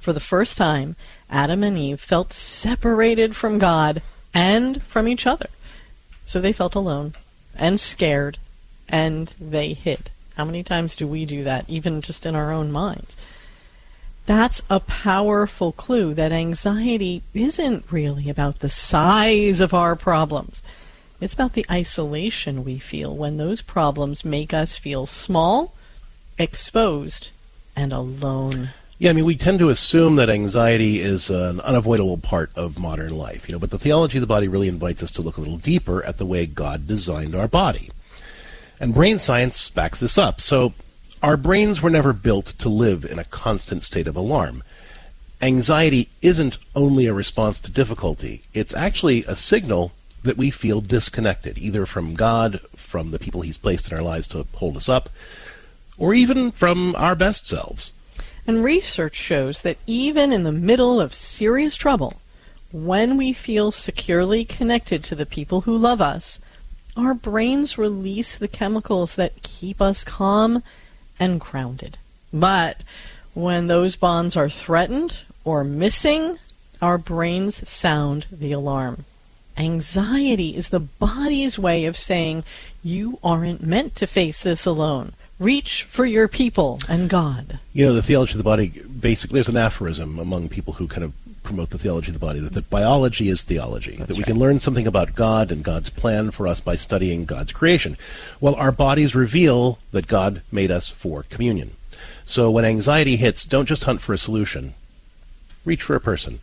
For the first time, Adam and Eve felt separated from God and from each other. So they felt alone and scared, and they hid. How many times do we do that, even just in our own minds? That's a powerful clue that anxiety isn't really about the size of our problems. It's about the isolation we feel when those problems make us feel small, exposed, and alone. Yeah, I mean, we tend to assume that anxiety is an unavoidable part of modern life, but the theology of the body really invites us to look a little deeper at the way God designed our body. And brain science backs this up. So our brains were never built to live in a constant state of alarm. Anxiety isn't only a response to difficulty. It's actually a signal that we feel disconnected, either from God, from the people he's placed in our lives to hold us up, or even from our best selves. And research shows that even in the middle of serious trouble, when we feel securely connected to the people who love us, our brains release the chemicals that keep us calm and grounded. But when those bonds are threatened or missing, our brains sound the alarm. Anxiety is the body's way of saying, you aren't meant to face this alone. Reach for your people and God. The theology of the body, basically, there's an aphorism among people who kind of promote the theology of the body, that biology is theology, that we can learn something about God and God's plan for us by studying God's creation. Well, our bodies reveal that God made us for communion. So when anxiety hits, don't just hunt for a solution. Reach for a person.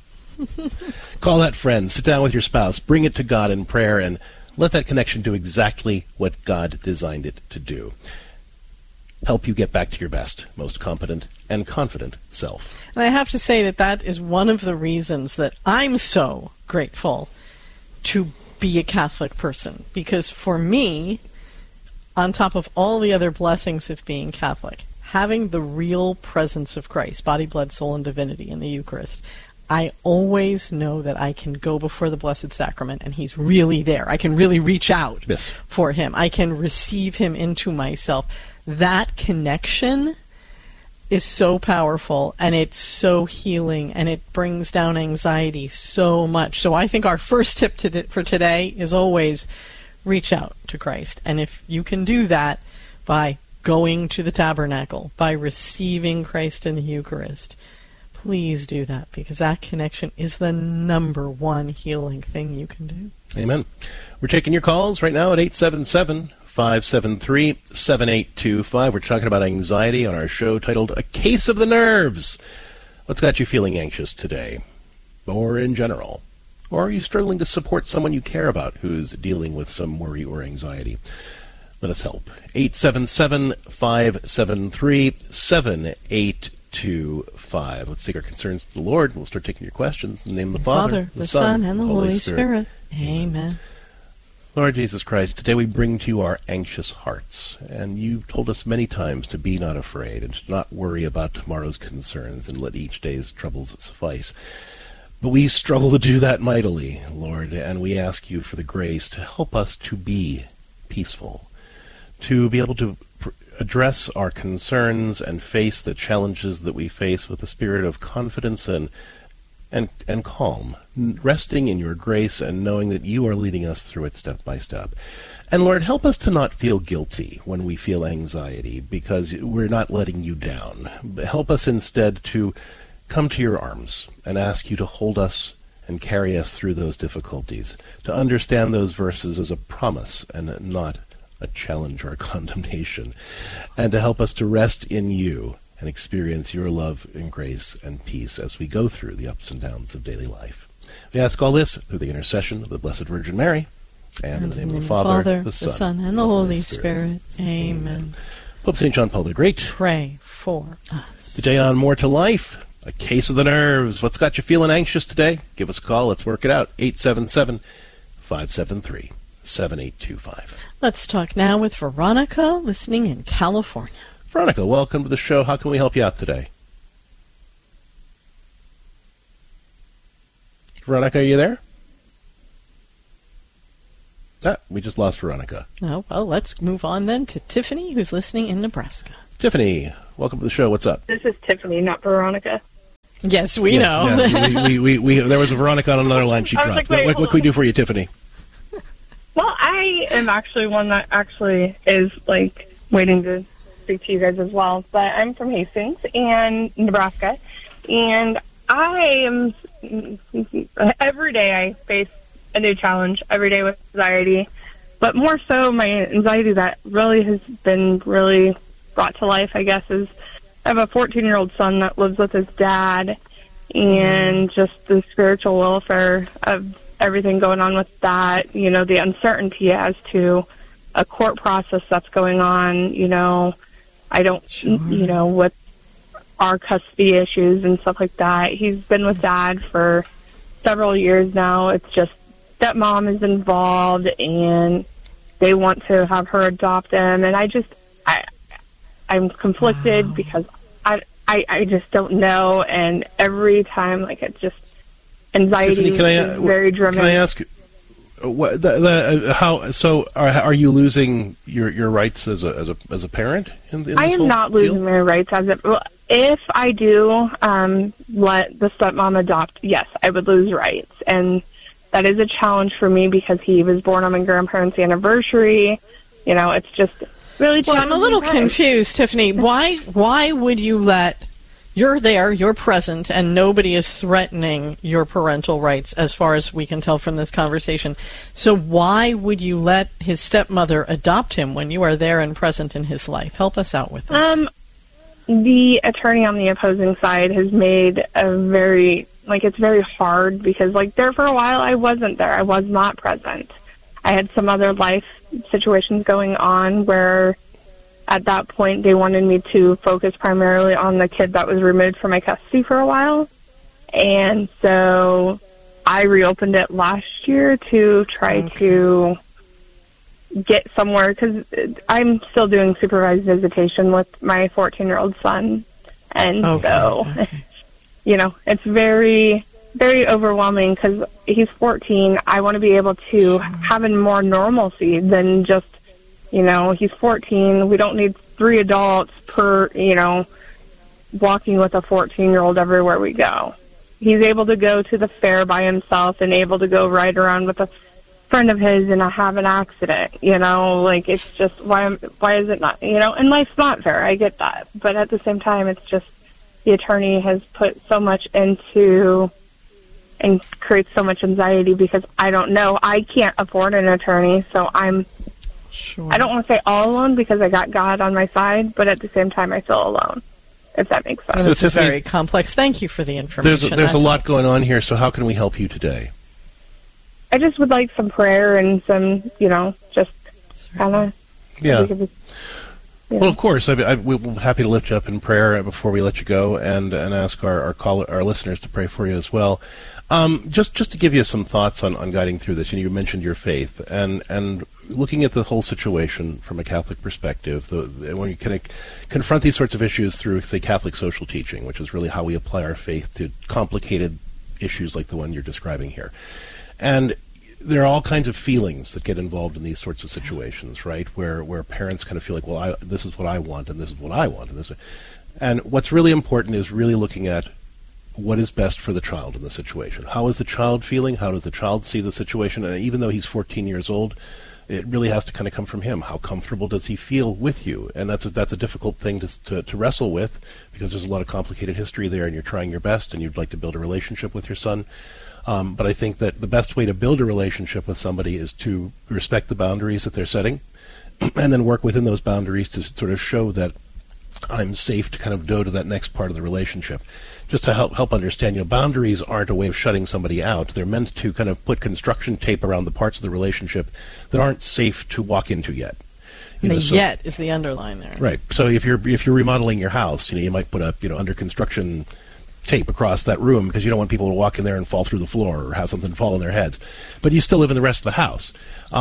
Call that friend, sit down with your spouse, bring it to God in prayer, and let that connection do exactly what God designed it to do. Help you get back to your best, most competent and confident self. And I have to say that is one of the reasons that I'm so grateful to be a Catholic person. Because for me, on top of all the other blessings of being Catholic, having the real presence of Christ, body, blood, soul, and divinity in the Eucharist, I always know that I can go before the Blessed Sacrament and he's really there. I can really reach out for him. I can receive him into myself. That connection is so powerful, and it's so healing, and it brings down anxiety so much. So I think our first tip for today is always reach out to Christ. And if you can do that by going to the tabernacle, by receiving Christ in the Eucharist, please do that, because that connection is the number one healing thing you can do. Amen. We're taking your calls right now at 877-573-7825. We're talking about anxiety on our show titled A Case of the Nerves. What's got you feeling anxious today? Or in general? Or are you struggling to support someone you care about who's dealing with some worry or anxiety? Let us help. 877-573-7825. Let's take our concerns to the Lord. We'll start taking your questions in the name of the Father, the Son, and the Holy Spirit. Amen. Lord Jesus Christ, today we bring to you our anxious hearts. And you've told us many times to be not afraid and to not worry about tomorrow's concerns and let each day's troubles suffice. But we struggle to do that mightily, Lord, and we ask you for the grace to help us to be peaceful, to be able to address our concerns and face the challenges that we face with a spirit of confidence and calm, resting in your grace and knowing that you are leading us through it step by step. And Lord, help us to not feel guilty when we feel anxiety, because we're not letting you down. Help us instead to come to your arms and ask you to hold us and carry us through those difficulties, to understand those verses as a promise and not a challenge or a condemnation, and to help us to rest in you and experience your love and grace and peace as we go through the ups and downs of daily life. We ask all this through the intercession of the Blessed Virgin Mary, and in the name of the Father, the Son, and the Holy Spirit. Amen. Pope St. John Paul the Great, pray for us. Today on More to Life, a case of the nerves. What's got you feeling anxious today? Give us a call. Let's work it out. 877-573-7825. Let's talk now with Veronica, listening in California. Veronica, welcome to the show. How can we help you out today? Veronica, are you there? We just lost Veronica. Oh, well, let's move on then to Tiffany, who's listening in Nebraska. Tiffany, welcome to the show. What's up? This is Tiffany, not Veronica. Yes, we know. Yeah, we there was a Veronica on another line she dropped. Like, what can we do for you, Tiffany? Well, I am actually one that actually is, like, waiting to speak to you guys as well. But I'm from Hastings and Nebraska, and I am, every day I face a new challenge, every day with anxiety. But more so, my anxiety that really has been really brought to life, I guess, is I have a 14-year-old son that lives with his dad, and just the spiritual welfare of everything going on with that, you know, the uncertainty as to a court process that's going on, you know, I don't, you know, with our custody issues and stuff like that. He's been with Dad for several years now. It's just stepmom is involved, and they want to have her adopt him, and I'm conflicted because I just don't know, and every time, like, it's just anxiety is very driven. Can I ask, how? So, are you losing your rights as a parent? In this I am not losing my rights if I do let the stepmom adopt. Yes, I would lose rights, and that is a challenge for me because he was born on my grandparents' anniversary. You know, it's just really. Well, I'm a little confused, Tiffany. Why would you let? You're there, you're present, and nobody is threatening your parental rights as far as we can tell from this conversation. So why would you let his stepmother adopt him when you are there and present in his life? Help us out with this. The attorney on the opposing side has made it's very hard because, like, there for a while I wasn't there. I was not present. I had some other life situations going on where at that point, they wanted me to focus primarily on the kid that was removed from my custody for a while. And so I reopened it last year to try to get somewhere because I'm still doing supervised visitation with my 14-year-old son. And you know, it's very, very overwhelming because he's 14. I want to be able to have a more normalcy than just, you know, he's 14. We don't need 3 adults per, you know, walking with a 14-year-old everywhere we go. He's able to go to the fair by himself and able to go ride around with a friend of his and have an accident, you know, like, it's just, why is it not, you know, and life's not fair, I get that, but at the same time, it's just, the attorney has put so much into, and creates so much anxiety because I don't know, I can't afford an attorney, so I don't want to say all alone because I got God on my side, but at the same time, I feel alone, if that makes sense. So this is very complex. Thank you for the information. There's a lot going on here, so how can we help you today? I just would like some prayer and some, you know, just kind of... Yeah. Well, of course. We're happy to lift you up in prayer before we let you go and ask our listeners to pray for you as well. Just to give you some thoughts on guiding through this, you mentioned your faith, and looking at the whole situation from a Catholic perspective, when you can confront these sorts of issues through, say, Catholic social teaching, which is really how we apply our faith to complicated issues like the one you're describing here. And there are all kinds of feelings that get involved in these sorts of situations, right? Where parents kind of feel like, well, this is what I want, and this is what I want, and what's really important is really looking at what is best for the child in the situation. How is the child feeling? How does the child see the situation? And even though he's 14 years old, it really has to kind of come from him. How comfortable does he feel with you? And that's a difficult thing to wrestle with because there's a lot of complicated history there, and you're trying your best, and you'd like to build a relationship with your son. But I think that the best way to build a relationship with somebody is to respect the boundaries that they're setting and then work within those boundaries to sort of show that I'm safe to kind of go to that next part of the relationship. Just to help understand, boundaries aren't a way of shutting somebody out. They're meant to kind of put construction tape around the parts of the relationship that aren't safe to walk into yet. Yet is the underline there. Right. So if you're remodeling your house, you might put up, under construction tape across that room because you don't want people to walk in there and fall through the floor or have something fall on their heads. But you still live in the rest of the house.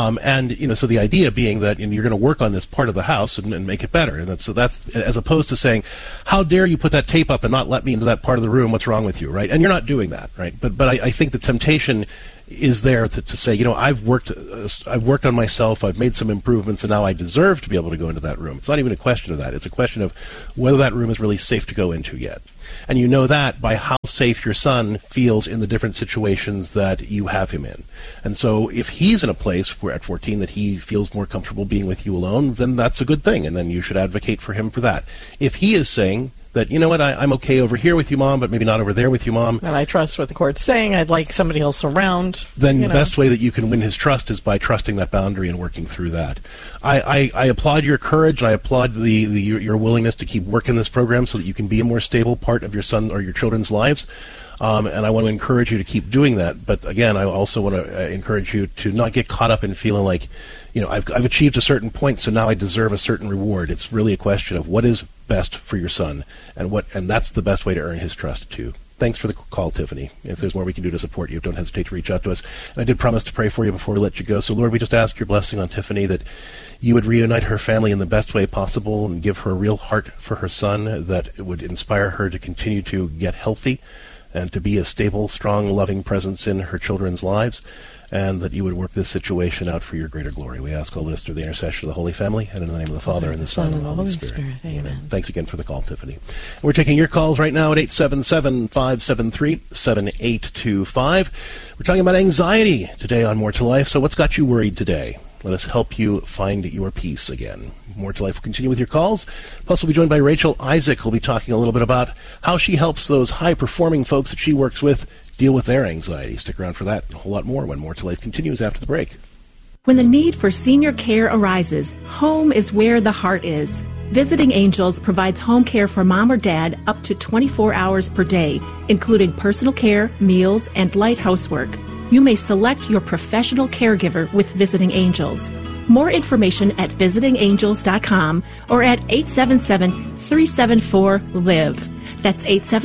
So the idea being that you're going to work on this part of the house and make it better. And that's as opposed to saying, how dare you put that tape up and not let me into that part of the room? What's wrong with you, right? And you're not doing that, right? But I think the temptation is there to say, I've worked on myself, I've made some improvements, and now I deserve to be able to go into that room. It's not even a question of that. It's a question of whether that room is really safe to go into yet. And you know that by how safe your son feels in the different situations that you have him in. And so if he's in a place where at 14 that he feels more comfortable being with you alone, then that's a good thing, and then you should advocate for him for that. If he is saying that, I'm okay over here with you, Mom, but maybe not over there with you, Mom. And I trust what the court's saying. I'd like somebody else around. Then the best way that you can win his trust is by trusting that boundary and working through that. I applaud your courage, and I applaud your willingness to keep working this program so that you can be a more stable part of your son or your children's lives. And I want to encourage you to keep doing that. But again, I also want to encourage you to not get caught up in feeling like, I've achieved a certain point, so now I deserve a certain reward. It's really a question of what is best for your son, and that's the best way to earn his trust too. Thanks for the call, Tiffany. If there's more we can do to support you, don't hesitate to reach out to us. And I did promise to pray for you before we let you go. So Lord, we just ask your blessing on Tiffany, that you would reunite her family in the best way possible and give her a real heart for her son, that it would inspire her to continue to get healthy and to be a stable, strong, loving presence in her children's lives, and that you would work this situation out for your greater glory. We ask all this through the intercession of the Holy Family, and in the name of the Father, and the Son, and the Holy Spirit. Amen. Thanks again for the call, Tiffany. We're taking your calls right now at 877-573-7825. We're talking about anxiety today on More to Life. So what's got you worried today? Let us help you find your peace again. More to Life will continue with your calls. Plus, we'll be joined by Rachel Isaac, who'll be talking a little bit about how she helps those high-performing folks that she works with deal with their anxiety. Stick around for that and a whole lot more when More to Life continues after the break. When the need for senior care arises, home is where the heart is. Visiting Angels provides home care for mom or dad up to 24 hours per day, including personal care, meals, and light housework. You may select your professional caregiver with Visiting Angels. More information at visitingangels.com or at 877-374-LIVE. That's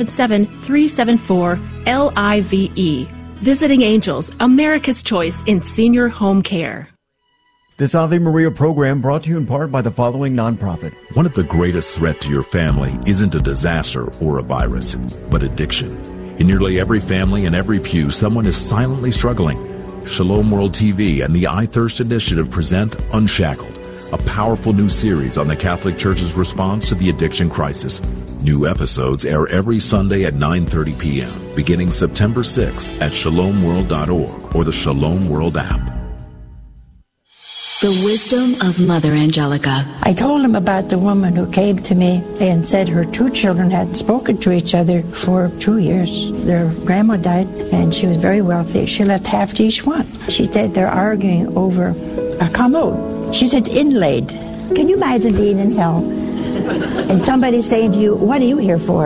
877-374-LIVE. Visiting Angels, America's choice in senior home care. This Ave Maria program brought to you in part by the following nonprofit. One of the greatest threats to your family isn't a disaster or a virus, but addiction. In nearly every family and every pew, someone is silently struggling. Shalom World TV and the I Thirst Initiative present Unshackled, a powerful new series on the Catholic Church's response to the addiction crisis. New episodes air every Sunday at 9:30 p.m., beginning September 6th at shalomworld.org or the Shalom World app. The wisdom of Mother Angelica. I told him about the woman who came to me and said her two children hadn't spoken to each other for 2 years. Their grandma died, and she was very wealthy. She left half to each one. She said they're arguing over a commode. She said it's inlaid. Can you imagine being in hell and somebody saying to you, "What are you here for?"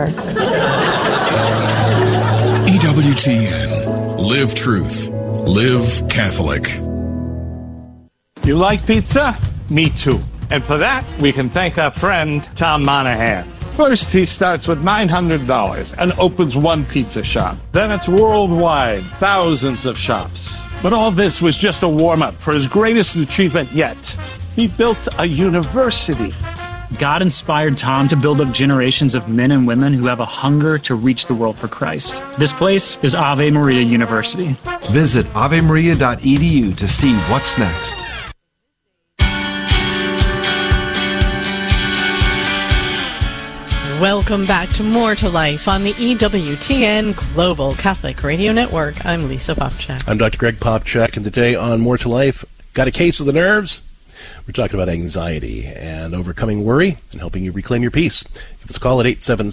EWTN. Live truth. Live Catholic. You like pizza? Me too. And for that, we can thank our friend, Tom Monahan. First, he starts with $900 and opens one pizza shop. Then it's worldwide, thousands of shops. But all this was just a warm-up for his greatest achievement yet. He built a university. God inspired Tom to build up generations of men and women who have a hunger to reach the world for Christ. This place is Ave Maria University. Visit avemaria.edu to see what's next. Welcome back to More to Life on the EWTN Global Catholic Radio Network. I'm Lisa Popchak. I'm Dr. Greg Popchak, and today on More to Life, got a case of the nerves? We're talking about anxiety and overcoming worry and helping you reclaim your peace. Give us a call at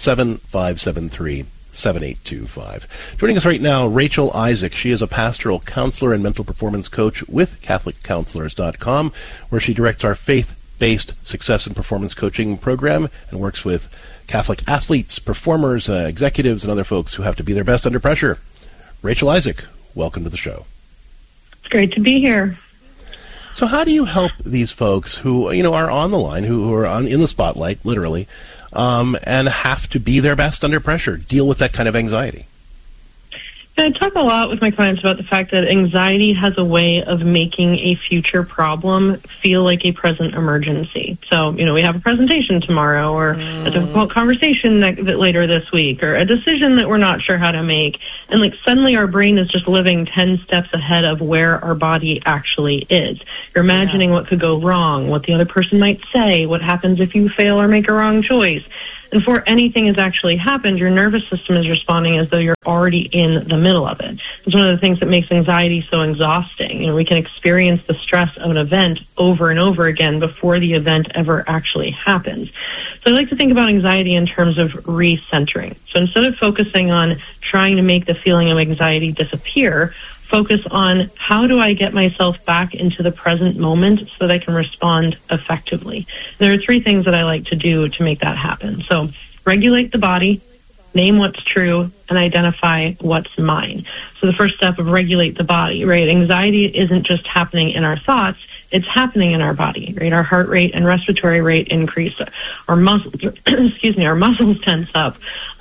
877-573-7825. Joining us right now, Rachel Isaac. She is a pastoral counselor and mental performance coach with CatholicCounselors.com, where she directs our faith-based success and performance coaching program and works with Catholic athletes, performers, executives, and other folks who have to be their best under pressure. Rachel Isaac, welcome to the show. It's great to be here. So how do you help these folks who, are on the line, who are in the spotlight, literally, and have to be their best under pressure, deal with that kind of anxiety? I talk a lot with my clients about the fact that anxiety has a way of making a future problem feel like a present emergency. So, we have a presentation tomorrow, or a difficult conversation later this week, or a decision that we're not sure how to make. And suddenly our brain is just living 10 steps ahead of where our body actually is. You're imagining what could go wrong, what the other person might say, what happens if you fail or make a wrong choice. And before anything has actually happened, your nervous system is responding as though you're already in the middle of it. It's one of the things that makes anxiety so exhausting. We can experience the stress of an event over and over again before the event ever actually happens. So I like to think about anxiety in terms of recentering. So instead of focusing on trying to make the feeling of anxiety disappear, focus on how do I get myself back into the present moment so that I can respond effectively. There are 3 things that I like to do to make that happen. So regulate the body, name what's true, and identify what's mine. So the first step of regulate the body, right? Anxiety isn't just happening in our thoughts, it's happening in our body, right? Our heart rate and respiratory rate increase. Our muscles, our muscles tense up.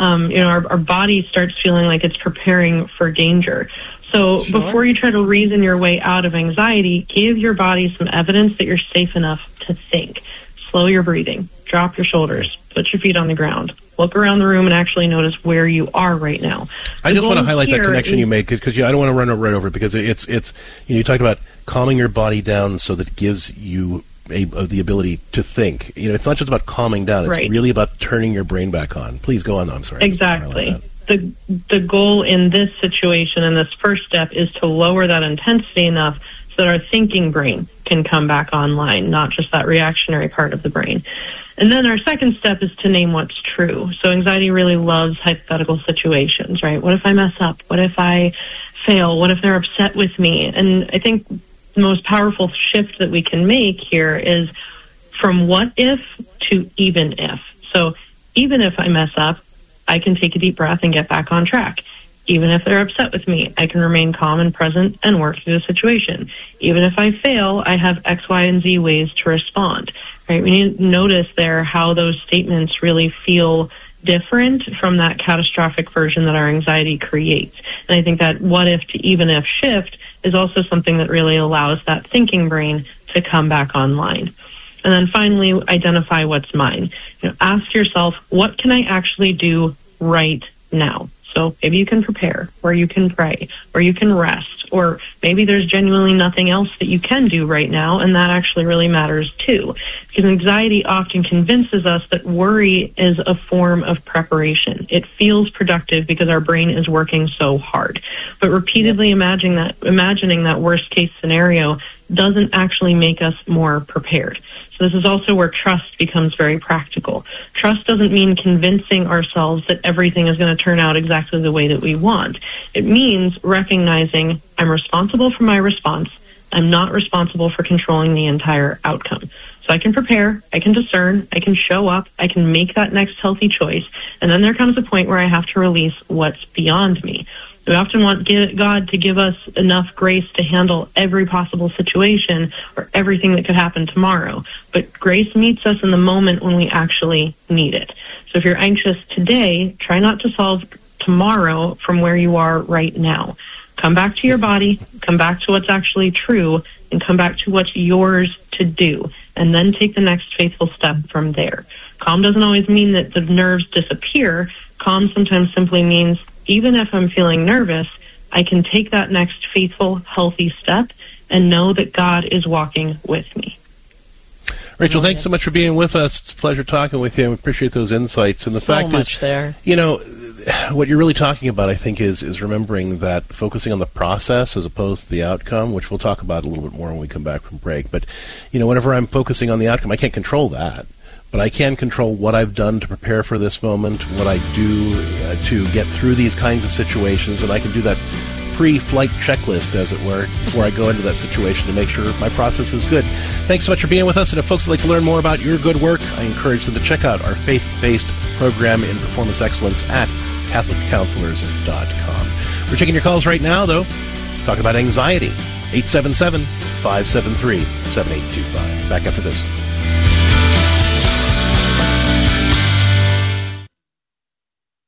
Our body starts feeling like it's preparing for danger. So before you try to reason your way out of anxiety, give your body some evidence that you're safe enough to think. Slow your breathing, drop your shoulders, put your feet on the ground, look around the room and actually notice where you are right now. I just want to highlight that connection you made, because I don't want to run right over it, because it's you talked about calming your body down so that it gives you the ability to think. It's not just about calming down, it's really about turning your brain back on. Please go on, though. I'm sorry. Exactly. The goal in this situation, in this first step, is to lower that intensity enough so that our thinking brain can come back online, not just that reactionary part of the brain. And then our second step is to name what's true. So anxiety really loves hypothetical situations, right? What if I mess up? What if I fail? What if they're upset with me? And I think the most powerful shift that we can make here is from what if to even if. So even if I mess up, I can take a deep breath and get back on track. Even if they're upset with me, I can remain calm and present and work through the situation. Even if I fail, I have X, Y, and Z ways to respond. Right? We need to notice there how those statements really feel different from that catastrophic version that our anxiety creates. And I think that what if to even if shift is also something that really allows that thinking brain to come back online. And then finally, identify what's mine. Ask yourself, what can I actually do right now? So maybe you can prepare, or you can pray, or you can rest, or maybe there's genuinely nothing else that you can do right now, and that actually really matters too. Because anxiety often convinces us that worry is a form of preparation. It feels productive because our brain is working so hard. But repeatedly imagining that worst case scenario doesn't actually make us more prepared. So this is also where trust becomes very practical. Trust doesn't mean convincing ourselves that everything is going to turn out exactly the way that we want. It means recognizing I'm responsible for my response. I'm not responsible for controlling the entire outcome. So I can prepare, I can discern, I can show up, I can make that next healthy choice, and then there comes a point where I have to release what's beyond me. We often want God to give us enough grace to handle every possible situation or everything that could happen tomorrow. But grace meets us in the moment when we actually need it. So if you're anxious today, try not to solve tomorrow from where you are right now. Come back to your body, come back to what's actually true, and come back to what's yours to do. And then take the next faithful step from there. Calm doesn't always mean that the nerves disappear. Calm sometimes simply means even if I'm feeling nervous, I can take that next faithful, healthy step and know that God is walking with me. Rachel, thanks so much for being with us. It's a pleasure talking with you. We appreciate those insights. And the fact much is, there. What you're really talking about, I think, is remembering that focusing on the process as opposed to the outcome, which we'll talk about a little bit more when we come back from break. But, whenever I'm focusing on the outcome, I can't control that. But I can control what I've done to prepare for this moment, what I do to get through these kinds of situations, and I can do that pre-flight checklist, as it were, before I go into that situation to make sure my process is good. Thanks so much for being with us, and if folks would like to learn more about your good work, I encourage them to check out our faith-based program in performance excellence at CatholicCounselors.com. We're taking your calls right now, though. Talking about anxiety. 877-573-7825. Back after this.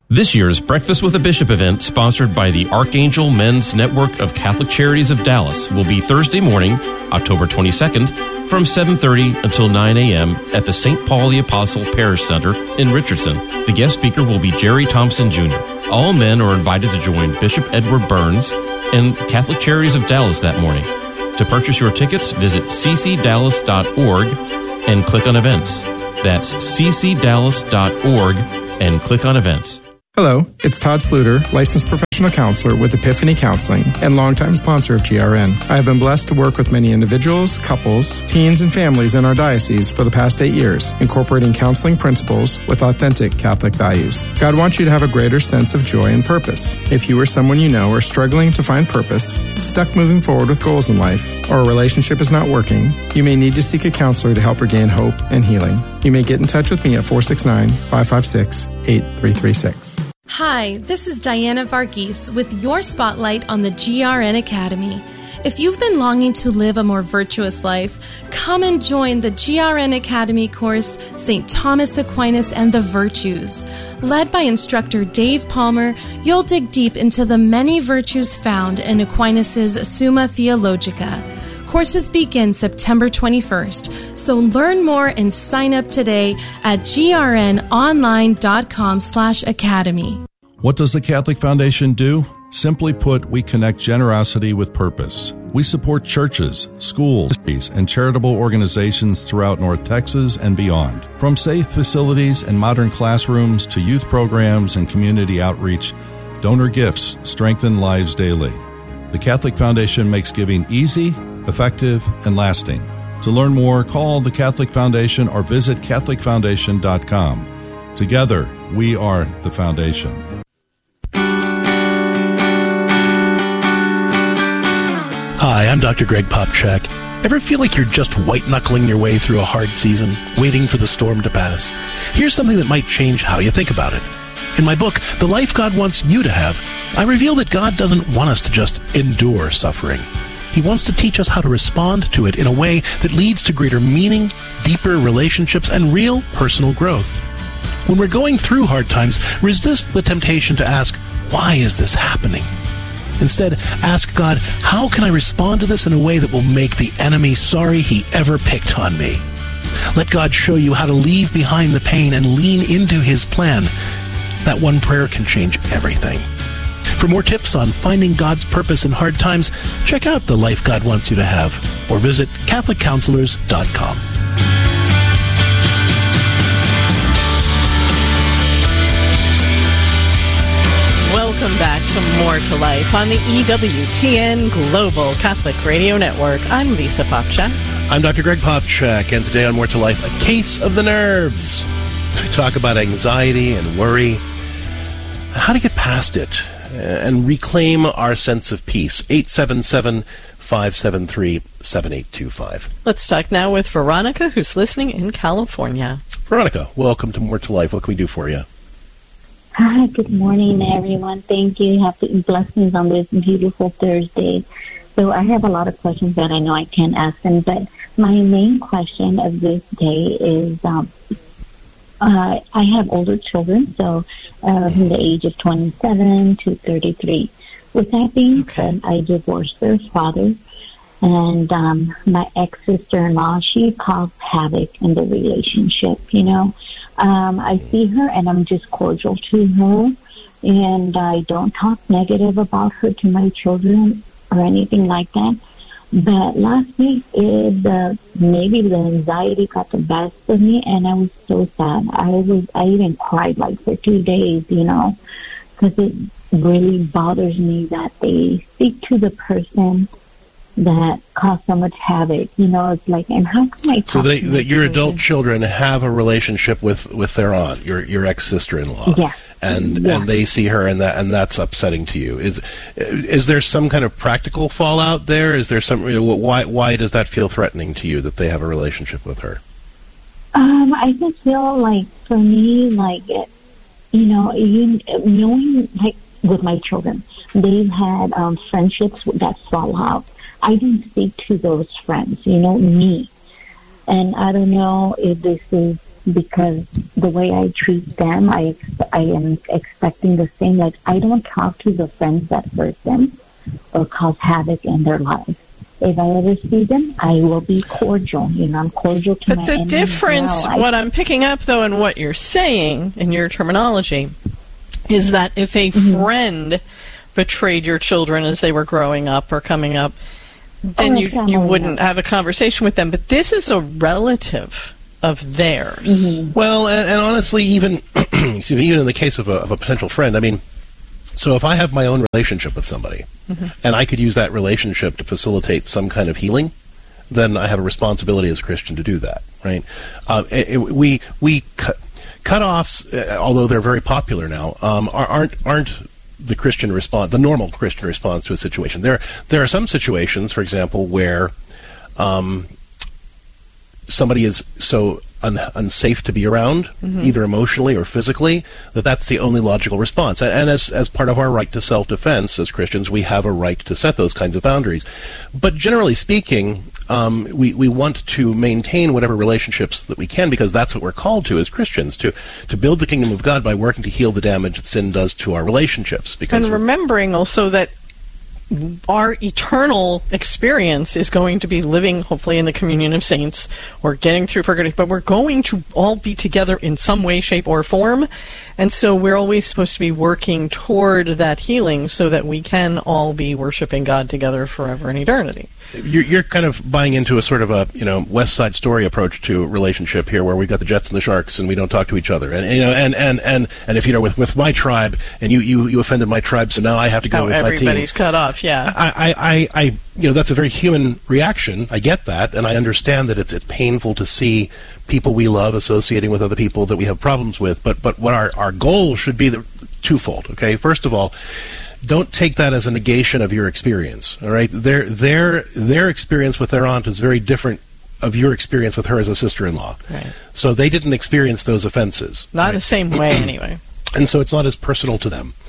This year's Breakfast with a Bishop event, sponsored by the Archangel Men's Network of Catholic Charities of Dallas, will be Thursday morning, October 22nd, from 7:30 until 9 a.m. at the St. Paul the Apostle Parish Center in Richardson. The guest speaker will be Jerry Thompson Jr. All men are invited to join Bishop Edward Burns and Catholic Charities of Dallas that morning. To purchase your tickets, visit ccdallas.org and click on events. That's ccdallas.org and click on events. Hello, it's Todd Sluter, licensed professional counselor with Epiphany Counseling and longtime sponsor of GRN. I have been blessed to work with many individuals, couples, teens, and families in our diocese for the past 8 years, incorporating counseling principles with authentic Catholic values. God wants you to have a greater sense of joy and purpose. If you or someone you know are struggling to find purpose, stuck moving forward with goals in life, or a relationship is not working, you may need to seek a counselor to help regain hope and healing. You may get in touch with me at 469-556-8336. Hi, this is Diana Varghese with your spotlight on the GRN Academy. If you've been longing to live a more virtuous life, come and join the GRN Academy course, St. Thomas Aquinas and the Virtues. Led by instructor Dave Palmer, you'll dig deep into the many virtues found in Aquinas' Summa Theologica. Courses begin September 21st, so learn more and sign up today at grnonline.com/academy. What does the Catholic Foundation do? Simply put, we connect generosity with purpose. We support churches, schools, and charitable organizations throughout North Texas and beyond. From safe facilities and modern classrooms to youth programs and community outreach, donor gifts strengthen lives daily. The Catholic Foundation makes giving easy, effective, and lasting. To learn more, call the Catholic Foundation or visit CatholicFoundation.com. Together, we are the Foundation. Hi, I'm Dr. Greg Popchak. Ever feel like you're just white-knuckling your way through a hard season, waiting for the storm to pass? Here's something that might change how you think about it. In my book, The Life God Wants You to Have, I reveal that God doesn't want us to just endure suffering. He wants to teach us how to respond to it in a way that leads to greater meaning, deeper relationships, and real personal growth. When we're going through hard times, resist the temptation to ask, why is this happening? Instead, ask God, how can I respond to this in a way that will make the enemy sorry he ever picked on me? Let God show you how to leave behind the pain and lean into his plan. That one prayer can change everything. For more tips on finding God's purpose in hard times, check out The Life God Wants You to Have or visit CatholicCounselors.com. Welcome back to More to Life on the EWTN Global Catholic Radio Network. I'm Lisa Popchak. I'm Dr. Greg Popchak, and today on More to Life, a case of the nerves. We talk about anxiety and worry, how to get past it and reclaim our sense of peace. 877-573-7825. Let's talk now with Veronica, who's listening in California. Veronica, welcome to More to Life. What can we do for you? Hi, good morning, everyone. Thank you. Happy blessings on this beautiful Thursday. So I have a lot of questions that I know I can't ask them, but my main question of this day is I have older children, so from the age of 27 to 33. With that being said, I divorced their father, and my ex-sister-in-law, she caused havoc in the relationship, you know. I see her, and I'm just cordial to her, and I don't talk negative about her to my children or anything like that. But last week, maybe the anxiety got the best of me, and I was so sad. I even cried like for 2 days, you know, because it really bothers me that they speak to the person that caused so much havoc. You know, it's like, and how can I? So that your adult children have a relationship with their aunt, your ex-sister-in-law. Yeah. And they see her, and that's upsetting to you. Is there some kind of practical fallout there? Is there some why does that feel threatening to you that they have a relationship with her? I just feel like for me, like knowing, like with my children, they've had friendships that fall out. I didn't speak to those friends, me, and I don't know if this is because the way I treat them, I am expecting the same. Like, I don't talk to the friends that hurt them or cause havoc in their lives. If I ever see them, I will be cordial. I'm cordial to my enemies. But the difference, what I'm picking up, though, in what you're saying, in your terminology, is that if a friend betrayed your children as they were growing up or coming up, then you wouldn't have a conversation with them. But this is a relative of theirs. Well, and honestly, even even in the case of a potential friend, I mean, so if I have my own relationship with somebody, and I could use that relationship to facilitate some kind of healing, then I have a responsibility as a Christian to do that, right? Cutoffs, although they're very popular now, aren't the Christian response, the normal Christian response to a situation. There are some situations, for example, where somebody is so unsafe to be around, either emotionally or physically, that's the only logical response. And as part of our right to self-defense as Christians, we have a right to set those kinds of boundaries. But generally speaking, we want to maintain whatever relationships that we can, because that's what we're called to as Christians, to build the kingdom of God by working to heal the damage that sin does to our relationships. And remembering also that our eternal experience is going to be living, hopefully, in the communion of saints or getting through purgatory, but we're going to all be together in some way, shape, or form. And so we're always supposed to be working toward that healing so that we can all be worshiping God together forever and eternity. You're kind of buying into a sort of a West Side Story approach to relationship here, where we've got the Jets and the Sharks, and we don't talk to each other. And if with my tribe, and you offended my tribe, so now I have to go with my team. Everybody's cut off. Yeah. I that's a very human reaction. I get that, and I understand that it's painful to see people we love associating with other people that we have problems with. But what our goal should be twofold. Okay, first of all, don't take that as a negation of your experience. All right, their experience with their aunt is very different of your experience with her as a sister-in-law. Right. So they didn't experience those offenses. Not in the same way, anyway. And so it's not as personal to them.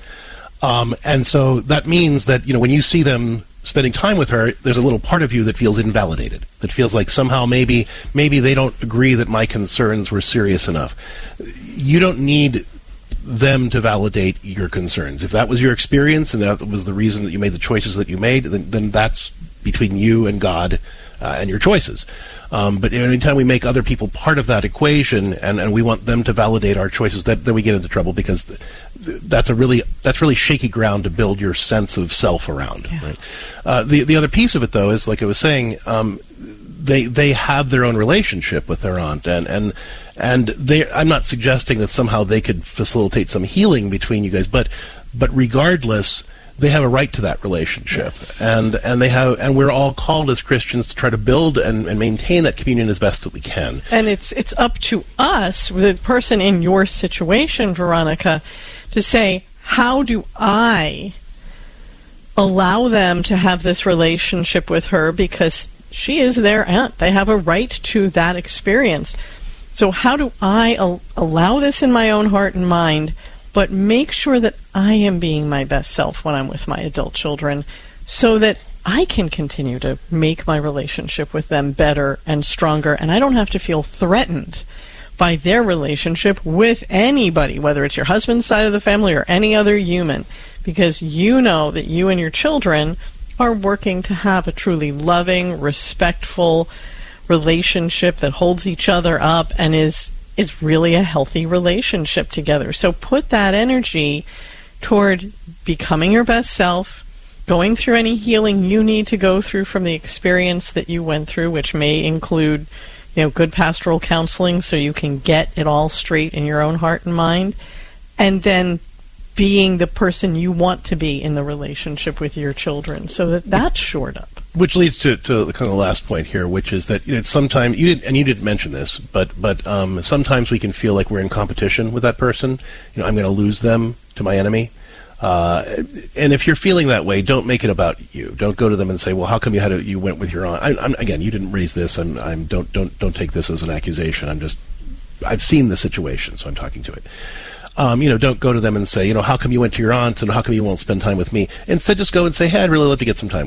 And so that means that when you see them spending time with her, there's a little part of you that feels invalidated, that feels like somehow maybe they don't agree that my concerns were serious enough. You don't need them to validate your concerns. If that was your experience and that was the reason that you made the choices that you made, then that's between you and God and your choices. But anytime we make other people part of that equation and we want them to validate our choices, then we get into trouble, because that's really shaky ground to build your sense of self around. Yeah. Right? The other piece of it, though, is, like I was saying, they have their own relationship with their aunt, and I'm not suggesting that somehow they could facilitate some healing between you guys, but regardless, they have a right to that relationship. Yes. And we're all called as Christians to try to build and maintain that communion as best that we can. And it's up to us, the person in your situation, Veronica, to say, how do I allow them to have this relationship with her, because she is their aunt. They have a right to that experience. So how do I allow this in my own heart and mind, but make sure that I am being my best self when I'm with my adult children, so that I can continue to make my relationship with them better and stronger, and I don't have to feel threatened by their relationship with anybody, whether it's your husband's side of the family or any other human, because you know that you and your children are working to have a truly loving, respectful relationship that holds each other up and is really a healthy relationship together. So put that energy toward becoming your best self, going through any healing you need to go through from the experience that you went through, which may include, good pastoral counseling so you can get it all straight in your own heart and mind, and then being the person you want to be in the relationship with your children, so that's shored up. Which leads to the kind of last point here, which is that sometimes you didn't mention this, but sometimes we can feel like we're in competition with that person. I'm going to lose them to my enemy. And if you're feeling that way, don't make it about you. Don't go to them and say, "Well, how come you went with your aunt?" Again, you didn't raise this. Don't take this as an accusation. I've seen the situation, so I'm talking to it. Don't go to them and say, how come you went to your aunt and how come you won't spend time with me? Instead, just go and say, "Hey, I'd really love to get some time with you."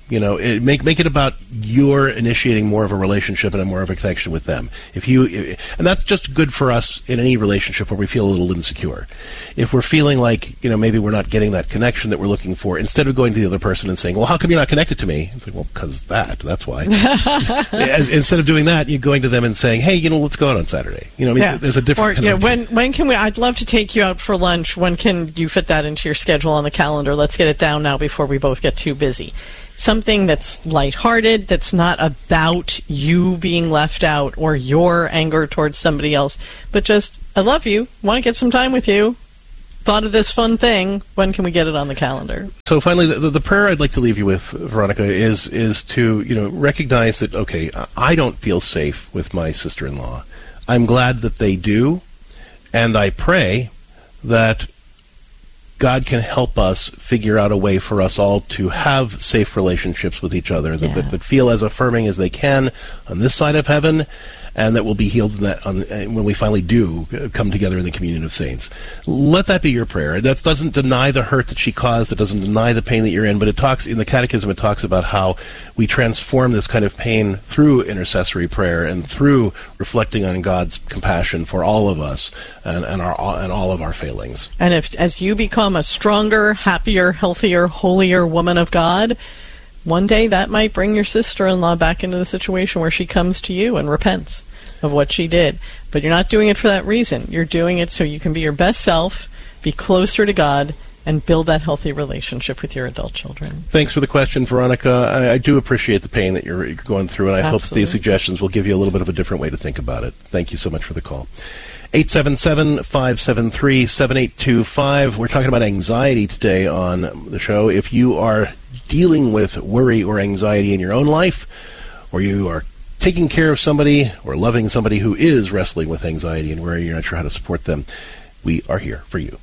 Make it about your initiating more of a relationship and more of a connection with them. And that's just good for us in any relationship where we feel a little insecure. If we're feeling like, maybe we're not getting that connection that we're looking for, instead of going to the other person and saying, well, how come you're not connected to me? It's like, well, because that's why. Instead of doing that, you're going to them and saying, hey, let's go out on Saturday. There's a different when can we, I'd love to take you out for lunch. When can you fit that into your schedule on the calendar? Let's get it down now before we both get too busy. Something that's lighthearted, that's not about you being left out or your anger towards somebody else, but just, I love you, want to get some time with you, thought of this fun thing, when can we get it on the calendar? So finally, the prayer I'd like to leave you with, Veronica, is to recognize that, okay, I don't feel safe with my sister-in-law. I'm glad that they do, and I pray that God can help us figure out a way for us all to have safe relationships with each other that feel as affirming as they can on this side of heaven, and that will be healed when we finally do come together in the communion of saints. Let that be your prayer. That doesn't deny the hurt that she caused. That doesn't deny the pain that you're in. But it talks in the Catechism. It talks about how we transform this kind of pain through intercessory prayer and through reflecting on God's compassion for all of us and all of our failings. And as you become a stronger, happier, healthier, holier woman of God, one day that might bring your sister-in-law back into the situation where she comes to you and repents of what she did. But you're not doing it for that reason. You're doing it so you can be your best self, be closer to God, and build that healthy relationship with your adult children. Thanks for the question, Veronica. I do appreciate the pain that you're going through, and I hope these suggestions will give you a little bit of a different way to think about it. Thank you so much for the call. 877-573-7825. We're talking about anxiety today on the show. If you are dealing with worry or anxiety in your own life, or you are taking care of somebody or loving somebody who is wrestling with anxiety and worry, you're not sure how to support them, we are here for you.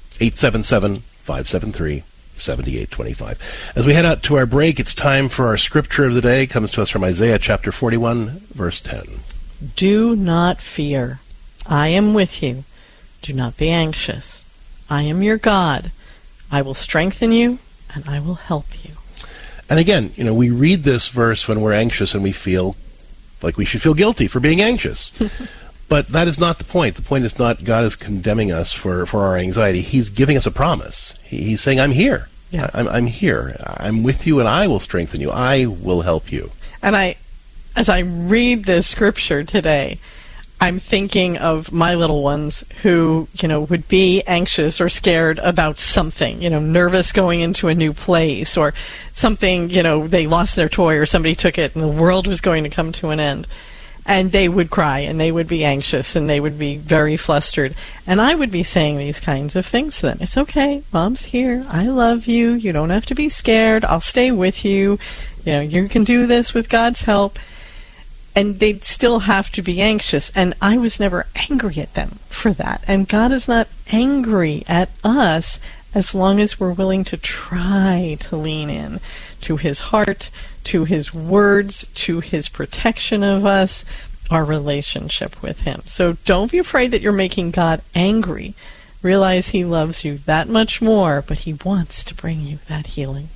877-573-7825. As we head out to our break, it's time for our scripture of the day. It comes to us from Isaiah chapter 41, verse 10. Do not fear. I am with you. Do not be anxious. I am your God. I will strengthen you, and I will help you. And again, we read this verse when we're anxious and we feel like we should feel guilty for being anxious. But that is not the point. The point is not God is condemning us for our anxiety. He's giving us a promise. He's saying, I'm here. Yeah. I'm here. I'm with you, and I will strengthen you. I will help you. And as I read this scripture today, I'm thinking of my little ones who, would be anxious or scared about something, nervous going into a new place or something, they lost their toy or somebody took it and the world was going to come to an end. And they would cry and they would be anxious and they would be very flustered. And I would be saying these kinds of things to them. It's okay. Mom's here. I love you. You don't have to be scared. I'll stay with you. You can do this with God's help. And they'd still have to be anxious. And I was never angry at them for that. And God is not angry at us as long as we're willing to try to lean in to His heart, to His words, to His protection of us, our relationship with Him. So don't be afraid that you're making God angry. Realize He loves you that much more, but He wants to bring you that healing.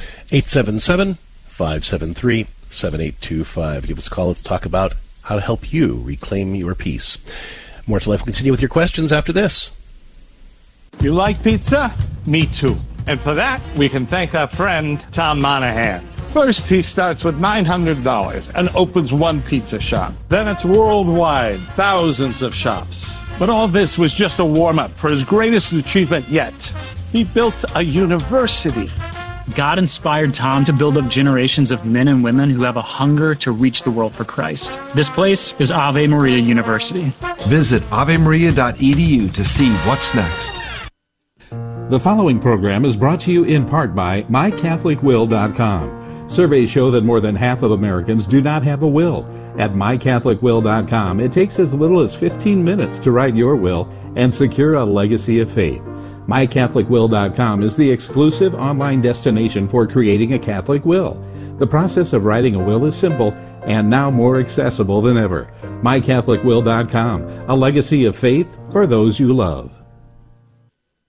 877-573-7825. Give us a call. Let's talk about how to help you reclaim your peace. More to Life will continue with your questions after this. You like pizza? Me too. And for that, we can thank our friend Tom Monahan. First, he starts with $900 and opens one pizza shop. Then it's worldwide, thousands of shops. But all this was just a warm-up for his greatest achievement yet. He built a university. God inspired Tom to build up generations of men and women who have a hunger to reach the world for Christ. This place is Ave Maria University. Visit avemaria.edu to see what's next. The following program is brought to you in part by MyCatholicWill.com. Surveys show that more than half of Americans do not have a will. At MyCatholicWill.com, it takes as little as 15 minutes to write your will and secure a legacy of faith. MyCatholicWill.com is the exclusive online destination for creating a Catholic will. The process of writing a will is simple and now more accessible than ever. MyCatholicWill.com, a legacy of faith for those you love.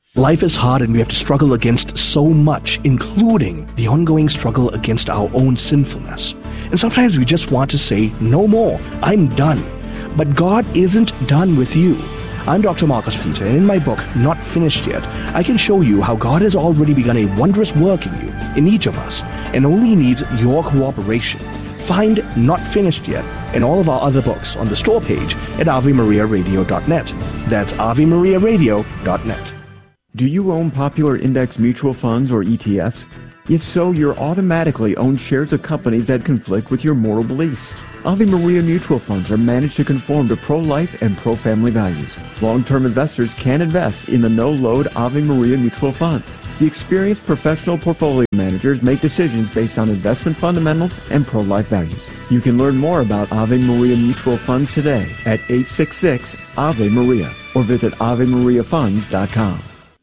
Life is hard and we have to struggle against so much, including the ongoing struggle against our own sinfulness. And sometimes we just want to say, no more, I'm done. But God isn't done with you. I'm Dr. Marcus Peter, and in my book, Not Finished Yet, I can show you how God has already begun a wondrous work in you, in each of us, and only needs your cooperation. Find Not Finished Yet and all of our other books on the store page at AveMariaRadio.net. That's AveMariaRadio.net. Do you own popular index mutual funds or ETFs? If so, you're automatically own shares of companies that conflict with your moral beliefs. Ave Maria mutual funds are managed to conform to pro-life and pro-family values. Long-term investors can invest in the no-load Ave Maria mutual funds. The experienced professional portfolio managers make decisions based on investment fundamentals and pro-life values. You can learn more about Ave Maria mutual funds today at 866 Ave Maria or visit AveMariaFunds.com.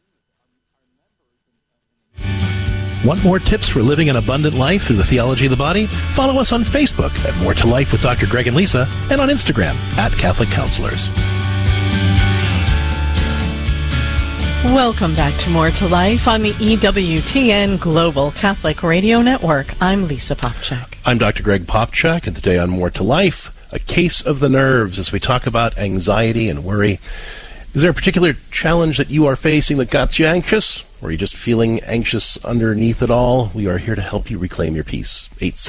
Want more tips for living an abundant life through the theology of the body? Follow us on Facebook at More to Life with Dr. Greg and Lisa, and on Instagram at Catholic Counselors. Welcome back to More to Life on the EWTN Global Catholic Radio Network. I'm Lisa Popchak. I'm Dr. Greg Popchak, and today on More to Life, a case of the nerves as we talk about anxiety and worry. Is there a particular challenge that you are facing that got you anxious? Or are you just feeling anxious underneath it all? We are here to help you reclaim your peace.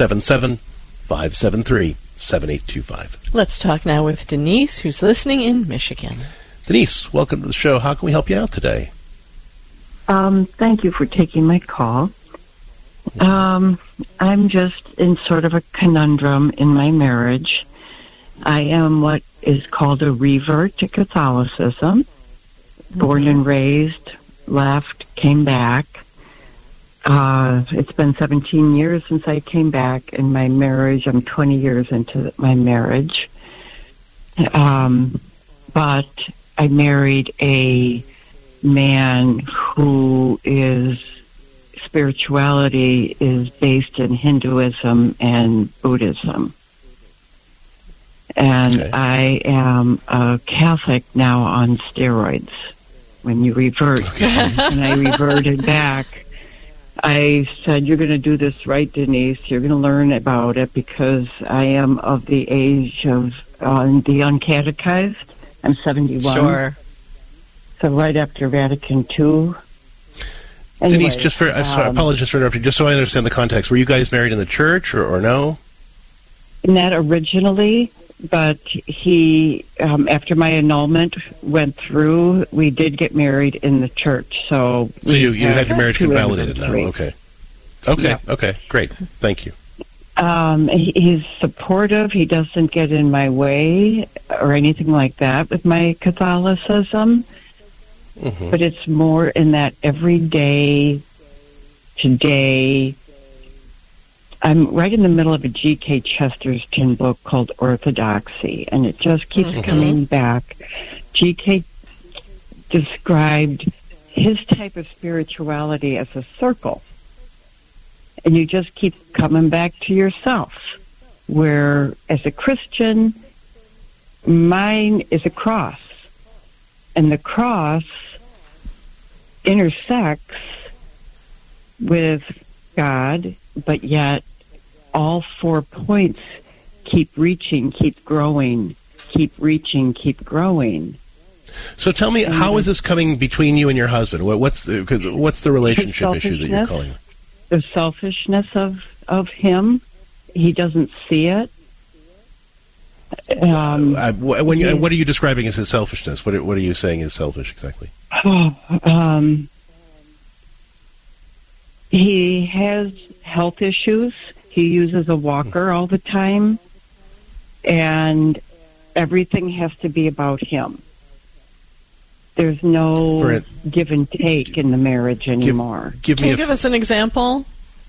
877-573-7825. Let's talk now with Denise, who's listening in Michigan. Denise, welcome to the show. How can we help you out today? Thank you for taking my call. I'm just in sort of a conundrum in my marriage. I am what is called a revert to Catholicism. Born and raised, left, came back. It's been 17 years since I came back in my marriage. I'm 20 years into my marriage. But I married a man who is spirituality is based in Hinduism and Buddhism. And okay. I am a Catholic now on steroids. When you revert, and I reverted back, I said, you're going to do this right, Denise. You're going to learn about it because I am of the age of the uncatechized. I'm 71. Sure. So right after Vatican II. Anyway, Denise, just for, I apologize for interrupting, just so I understand the context. Were you guys married in the church or no? Not originally, but he, after my annulment went through, we did get married in the church. So you had your marriage invalidated now. Okay. Yeah. Okay, great. Thank you. He's supportive. He doesn't get in my way or anything like that with my Catholicism. Mm-hmm. But it's more in that everyday, today. I'm right in the middle of a G.K. Chesterton book called Orthodoxy, and it just keeps coming back. G.K. described his type of spirituality as a circle. And you just keep coming back to yourself, where as a Christian, mine is a cross. And the cross intersects with God, but yet all 4 points keep reaching, keep growing, keep reaching, keep growing. So tell me, how is this coming between you and your husband? What's the relationship issue that you're calling? The selfishness of him. He doesn't see it. What are you describing as his selfishness? What are you saying is selfish exactly? He has health issues. He uses a walker all the time, and everything has to be about him. There's no give and take in the marriage anymore. Can you give us an example?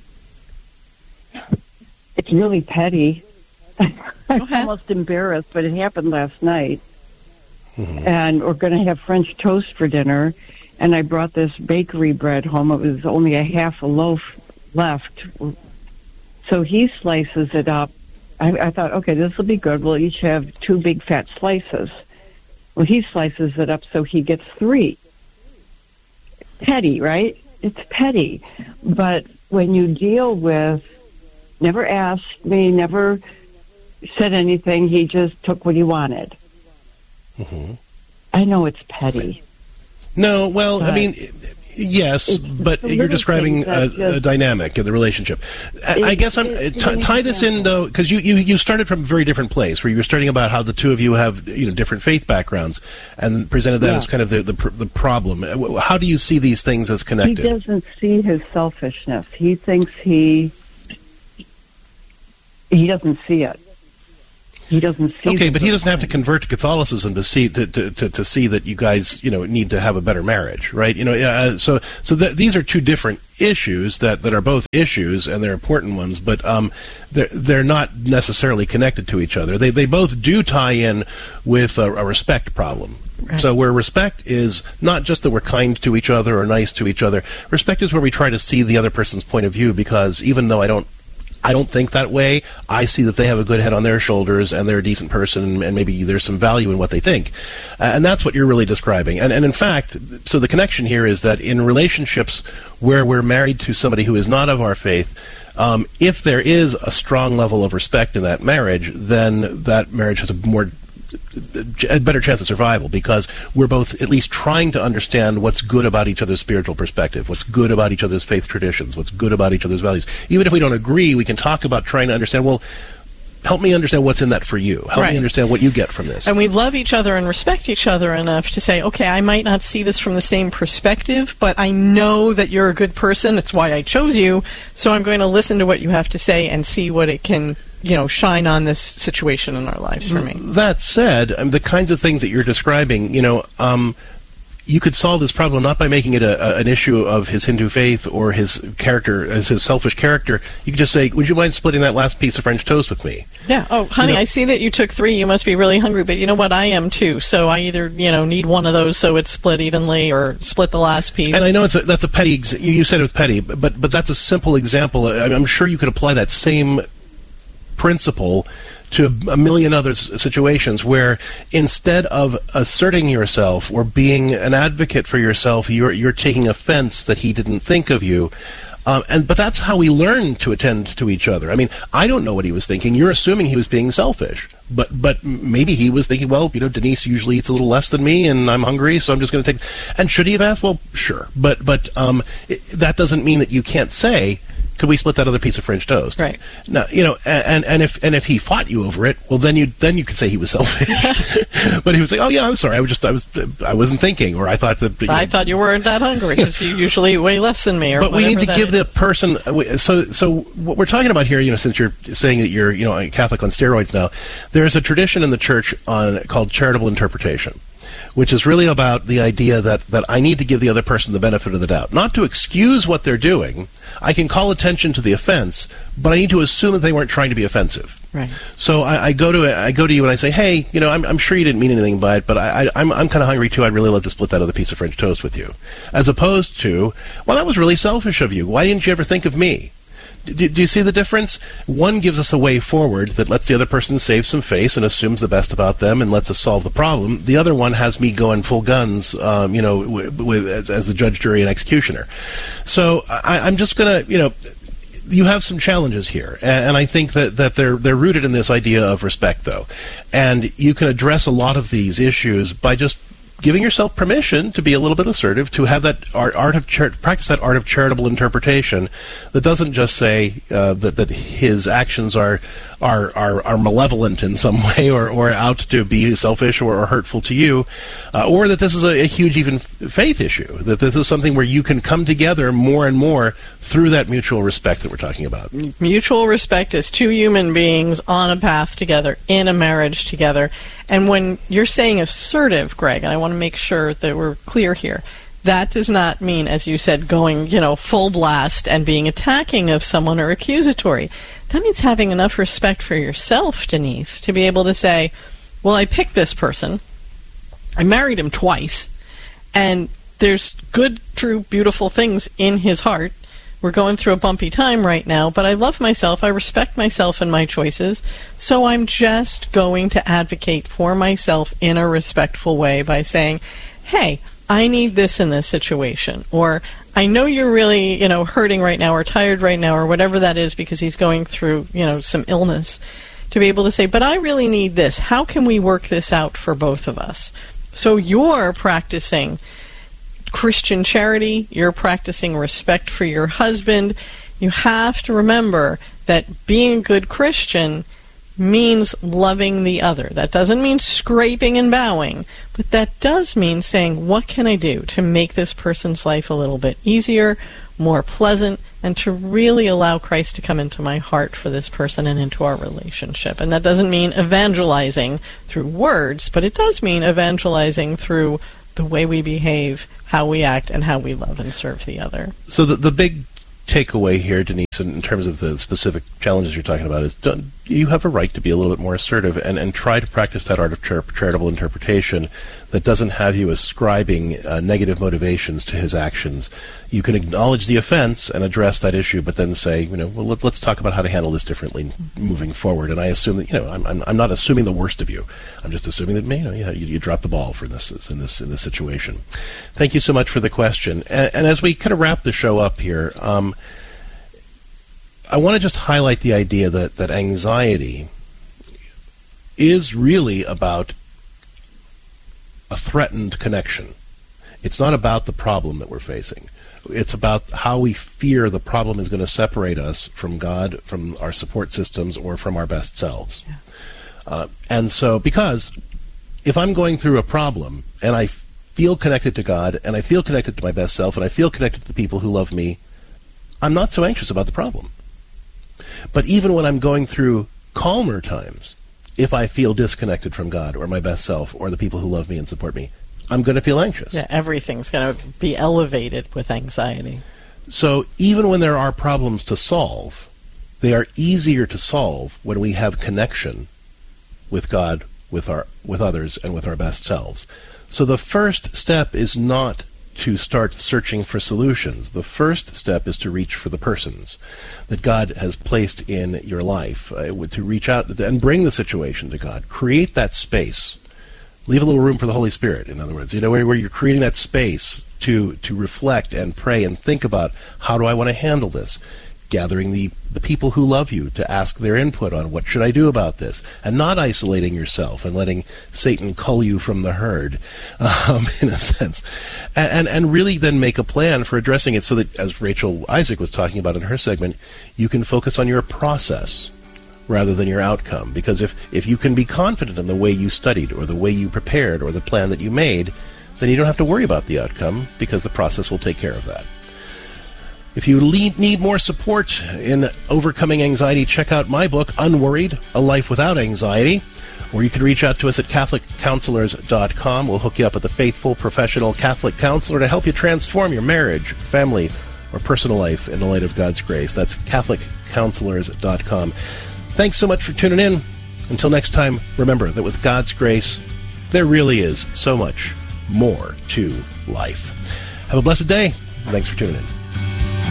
It's really petty. I'm almost embarrassed, but it happened last night. Mm-hmm. And we're going to have French toast for dinner, and I brought this bakery bread home. It was only a half a loaf left. So he slices it up. I thought, okay, this will be good. We'll each have 2 big fat slices. Well, he slices it up so he gets 3. petty, right? It's petty. But when you deal with, never asked me, never said anything, he just took what he wanted. Mm-hmm. I know it's petty. No, well, I mean, yes, but you're describing a dynamic in the relationship. I guess I'm tie this in, though, because you started from a very different place, where you were starting about how the two of you have different faith backgrounds, and presented that as kind of the problem. How do you see these things as connected? He doesn't see his selfishness. He thinks he doesn't see it. He doesn't see. Okay, but he doesn't have to convert to Catholicism to see that you guys need to have a better marriage, right? These are two different issues that are both issues, and they're important ones, but they're not necessarily connected to each other. They both do tie in with a respect problem. Right. So where respect is not just that we're kind to each other or nice to each other, respect is where we try to see the other person's point of view, because even though I don't think that way, I see that they have a good head on their shoulders and they're a decent person, and maybe there's some value in what they think. And that's what you're really describing. And in fact, so the connection here is that in relationships where we're married to somebody who is not of our faith, if there is a strong level of respect in that marriage, then that marriage has a better chance of survival, because we're both at least trying to understand what's good about each other's spiritual perspective, what's good about each other's faith traditions, what's good about each other's values. Even if we don't agree, we can talk about trying to understand, well, help me understand what's in that for you. Help me understand what you get from this. And we love each other and respect each other enough to say, okay, I might not see this from the same perspective, but I know that you're a good person. It's why I chose you. So I'm going to listen to what you have to say and see what it can shine on this situation in our lives for me. That said, the kinds of things that you're describing, you could solve this problem not by making it an issue of his Hindu faith or his character, as his selfish character. You could just say, would you mind splitting that last piece of French toast with me? Yeah. Oh, honey, I see that you took 3. You must be really hungry, but you know what? I am too. So I either, need one of those so it's split evenly, or split the last piece. And I know that's a petty, you said it was petty, but that's a simple example. I'm sure you could apply that same principle to a million other situations where instead of asserting yourself or being an advocate for yourself, you're taking offense that he didn't think of you. But that's how we learn to attend to each other. I mean, I don't know what he was thinking. You're assuming he was being selfish. But maybe he was thinking, well, Denise usually eats a little less than me, and I'm hungry, so I'm just going to take... And should he have asked? Well, sure. But that doesn't mean that you can't say, could we split that other piece of French toast? Right. Now, and if he fought you over it, well, then you could say he was selfish. But he was like, oh yeah, I'm sorry, I wasn't thinking, or I thought that. I thought you weren't that hungry because you usually eat way less than me. Or but we need to give the person. So what we're talking about here, since you're saying that you're a Catholic on steroids now, there's a tradition in the church called charitable interpretation, which is really about the idea that I need to give the other person the benefit of the doubt. Not to excuse what they're doing. I can call attention to the offense, but I need to assume that they weren't trying to be offensive. Right. So I go to you and I say, hey, I'm sure you didn't mean anything by it, but I'm kind of hungry too. I'd really love to split that other piece of French toast with you. As opposed to, well, that was really selfish of you. Why didn't you ever think of me? Do you see the difference? One gives us a way forward that lets the other person save some face and assumes the best about them and lets us solve the problem. The other one has me going full guns, as the judge, jury, and executioner. So I'm just going to, you have some challenges here, and I think that they're rooted in this idea of respect, though. And you can address a lot of these issues by just giving yourself permission to be a little bit assertive, to have that practice that art of charitable interpretation that doesn't just say that his actions are malevolent in some way or out to be selfish or hurtful to you, or that this is a huge even faith issue, that this is something where you can come together more and more through that mutual respect that we're talking about. Mutual respect as two human beings on a path together, in a marriage together. And when you're saying assertive, Greg, and I want to make sure that we're clear here, that does not mean, as you said, going, full blast and being attacking of someone or accusatory. That means having enough respect for yourself, Denise, to be able to say, well, I picked this person, I married him twice, and there's good, true, beautiful things in his heart. We're going through a bumpy time right now, but I love myself, I respect myself and my choices, so I'm just going to advocate for myself in a respectful way by saying, hey, I need this in this situation, or I know you're really, hurting right now or tired right now or whatever that is because he's going through, some illness, to be able to say, but I really need this. How can we work this out for both of us? So you're practicing Christian charity, you're practicing respect for your husband. You have to remember that being a good Christian means loving the other. That doesn't mean scraping and bowing, but that does mean saying, what can I do to make this person's life a little bit easier, more pleasant, and to really allow Christ to come into my heart for this person and into our relationship. And that doesn't mean evangelizing through words, but it does mean evangelizing through the way we behave, how we act, and how we love and serve the other. So the big takeaway here, Denise, in terms of the specific challenges you're talking about, is you have a right to be a little bit more assertive and try to practice that art of charitable interpretation that doesn't have you ascribing negative motivations to his actions. You can acknowledge the offense and address that issue, but then say, let's talk about how to handle this differently moving forward. And I assume that, I'm not assuming the worst of you. I'm just assuming that, you dropped the ball in this situation. Thank you so much for the question. And as we kind of wrap the show up here, I want to just highlight the idea that anxiety is really about a threatened connection. It's not about the problem that we're facing. It's about how we fear the problem is going to separate us from God, from our support systems, or from our best selves. Yeah. And so, because if I'm going through a problem and I feel connected to God, and I feel connected to my best self, and I feel connected to the people who love me, I'm not so anxious about the problem. But even when I'm going through calmer times, if I feel disconnected from God or my best self or the people who love me and support me, I'm going to feel anxious. Yeah, everything's going to be elevated with anxiety. So even when there are problems to solve, they are easier to solve when we have connection with God, with others, and with our best selves. So the first step is not to start searching for solutions. The first step is to reach for the persons that God has placed in your life, to reach out and bring the situation to God. Create that space. Leave a little room for the Holy Spirit, in other words, where you're creating that space to reflect and pray and think about, how do I want to handle this? Gathering the people who love you to ask their input on what should I do about this, and not isolating yourself and letting Satan cull you from the herd, in a sense, and really then make a plan for addressing it so that, as Rachel Isaac was talking about in her segment, you can focus on your process rather than your outcome. Because if you can be confident in the way you studied or the way you prepared or the plan that you made, then you don't have to worry about the outcome, because the process will take care of that. If you need more support in overcoming anxiety, check out my book, Unworried, A Life Without Anxiety, or you can reach out to us at CatholicCounselors.com. We'll hook you up with a faithful, professional Catholic counselor to help you transform your marriage, family, or personal life in the light of God's grace. That's CatholicCounselors.com. Thanks so much for tuning in. Until next time, remember that with God's grace, there really is so much more to life. Have a blessed day. Thanks for tuning in.